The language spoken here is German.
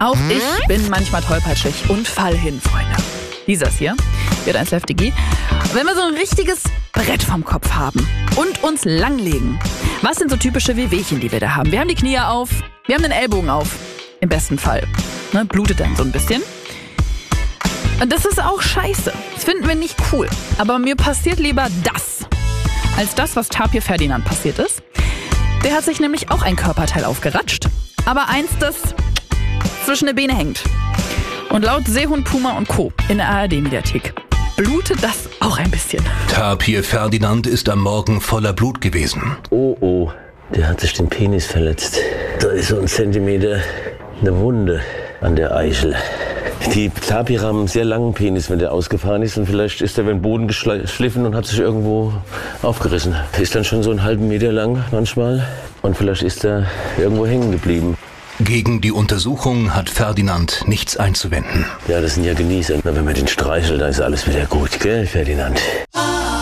Auch ich bin manchmal tollpatschig und fall hin, Freunde. Dieses hier wird ein FDG. Wenn wir so ein richtiges Brett vom Kopf haben und uns langlegen, was sind so typische Wehwehchen, die wir da haben? Wir haben die Knie auf, wir haben den Ellbogen auf, im besten Fall. Ne, blutet dann so ein bisschen. Und das ist auch scheiße. Das finden wir nicht cool. Aber mir passiert lieber das, als das, was Tapir Ferdinand passiert ist. Der hat sich nämlich auch ein Körperteil aufgeratscht. Aber eins, das zwischen den Beine hängt. Und laut Seehund, Puma und Co. in der ARD-Mediathek blutet das auch ein bisschen. Tapir Ferdinand ist am Morgen voller Blut gewesen. Oh, der hat sich den Penis verletzt. Da ist so ein Zentimeter eine Wunde an der Eichel. Die Tapire haben einen sehr langen Penis, wenn der ausgefahren ist. Und vielleicht ist der über den Boden geschliffen und hat sich irgendwo aufgerissen. Ist dann schon so einen halben Meter lang manchmal. Und vielleicht ist er irgendwo hängen geblieben. Gegen die Untersuchung hat Ferdinand nichts einzuwenden. Ja, das sind ja Genießer. Wenn man den streichelt, dann ist alles wieder gut, gell, Ferdinand?